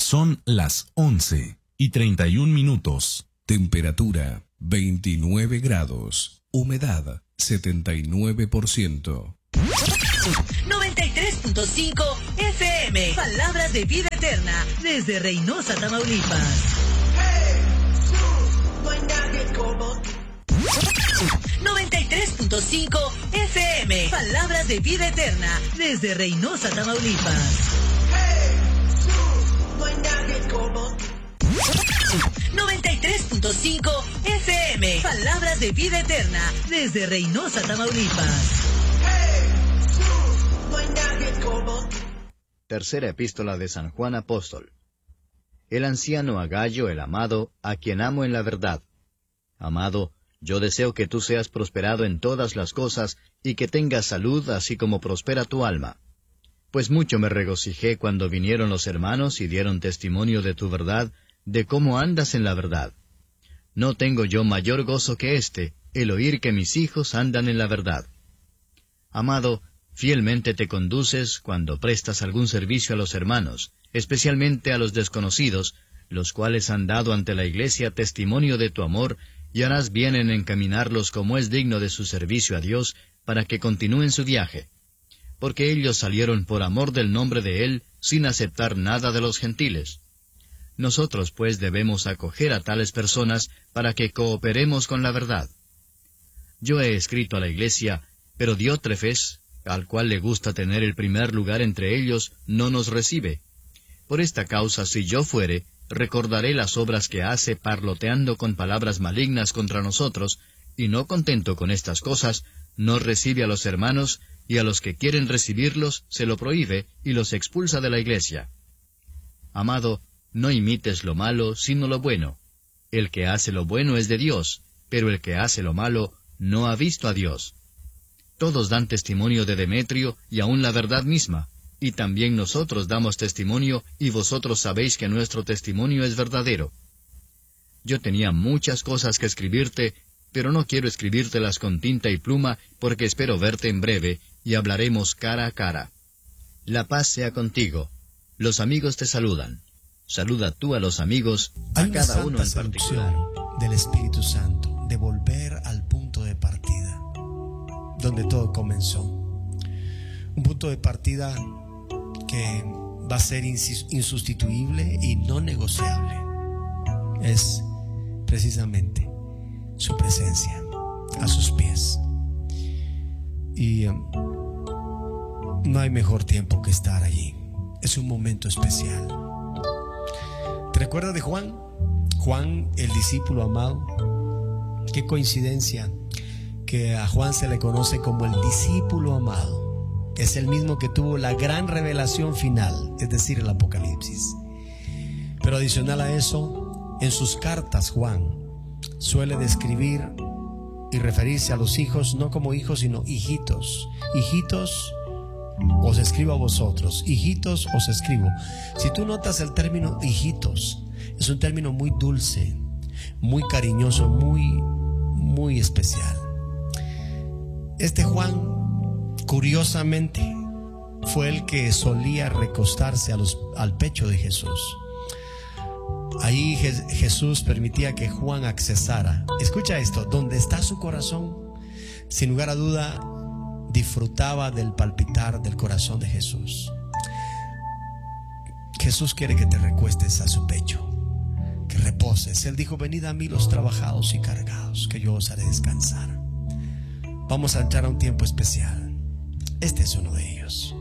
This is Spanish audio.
Son las 11:31. Temperatura 29 grados. Humedad 79%. 93.5 FM. Palabras de vida eterna desde Reynosa, Tamaulipas. 93.5 FM. Palabras de vida eterna desde Reynosa, Tamaulipas. 93.5 FM. Palabras de vida eterna desde Reynosa, Tamaulipas. Tercera epístola de San Juan Apóstol. El anciano Agallo, el amado, a quien amo en la verdad. Amado, yo deseo que tú seas prosperado en todas las cosas y que tengas salud así como prospera tu alma. Pues mucho me regocijé cuando vinieron los hermanos y dieron testimonio de tu verdad, de cómo andas en la verdad. No tengo yo mayor gozo que este, el oír que mis hijos andan en la verdad. Amado, fielmente te conduces cuando prestas algún servicio a los hermanos, especialmente a los desconocidos, los cuales han dado ante la Iglesia testimonio de tu amor, y harás bien en encaminarlos como es digno de su servicio a Dios, para que continúen su viaje. Porque ellos salieron por amor del nombre de Él, sin aceptar nada de los gentiles. Nosotros, pues, debemos acoger a tales personas para que cooperemos con la verdad. Yo he escrito a la Iglesia, pero Diótrefes, al cual le gusta tener el primer lugar entre ellos, no nos recibe. Por esta causa, si yo fuere, recordaré las obras que hace parloteando con palabras malignas contra nosotros, y no contento con estas cosas, no recibe a los hermanos, y a los que quieren recibirlos se lo prohíbe y los expulsa de la Iglesia. Amado, no imites lo malo, sino lo bueno. El que hace lo bueno es de Dios, pero el que hace lo malo no ha visto a Dios. Todos dan testimonio de Demetrio y aun la verdad misma, y también nosotros damos testimonio, y vosotros sabéis que nuestro testimonio es verdadero. Yo tenía muchas cosas que escribirte, pero no quiero escribírtelas con tinta y pluma, porque espero verte en breve, y hablaremos cara a cara. La paz sea contigo. Los amigos te saludan. Saluda tú a los amigos, a cada uno en particular. Del Espíritu Santo, de volver al punto de partida, donde todo comenzó. Un punto de partida que va a ser insustituible y no negociable. Es precisamente su presencia a sus pies. Y no hay mejor tiempo que estar allí. Es un momento especial. ¿Te recuerdas de Juan? Juan, el discípulo amado. Qué coincidencia que a Juan se le conoce como el discípulo amado. Es el mismo que tuvo la gran revelación final, es decir, el Apocalipsis. Pero adicional a eso, en sus cartas Juan suele describir y referirse a los hijos no como hijos, sino hijitos. Hijitos, os escribo a vosotros. Hijitos, os escribo. Si tú notas el término hijitos, es un término muy dulce, muy cariñoso, muy especial. Este Juan, curiosamente, fue el que solía recostarse al pecho de Jesús. Ahí Jesús permitía que Juan accesara. Escucha esto: donde está su corazón, sin lugar a duda, disfrutaba del palpitar del corazón de Jesús. Jesús quiere que te recuestes a su pecho, que reposes. Él dijo: venid a mí los trabajados y cargados, que yo os haré descansar. Vamos a entrar a un tiempo especial. Este es uno de ellos.